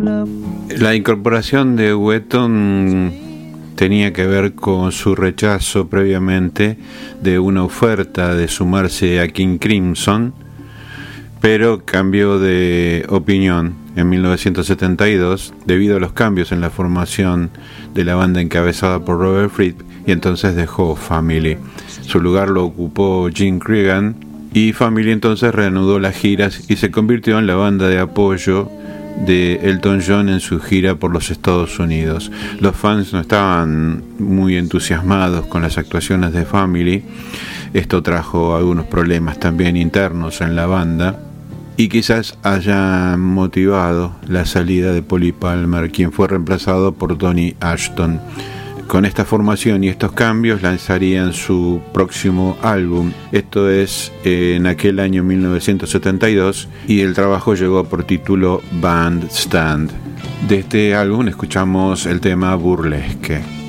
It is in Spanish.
La incorporación de Wetton tenía que ver con su rechazo previamente de una oferta de sumarse a King Crimson, pero cambió de opinión en 1972 debido a los cambios en la formación de la banda encabezada por Robert Fripp, y entonces dejó Family. Su lugar lo ocupó Jim Cregan, y Family entonces reanudó las giras y se convirtió en la banda de apoyo de Elton John en su gira por los Estados Unidos. Los fans no estaban muy entusiasmados con las actuaciones de Family. Esto trajo algunos problemas también internos en la banda y quizás haya motivado la salida de Polly Palmer, quien fue reemplazado por Tony Ashton. Con esta formación y estos cambios lanzarían su próximo álbum, esto es en aquel año 1972, y el trabajo llegó por título Bandstand. De este álbum escuchamos el tema Burlesque.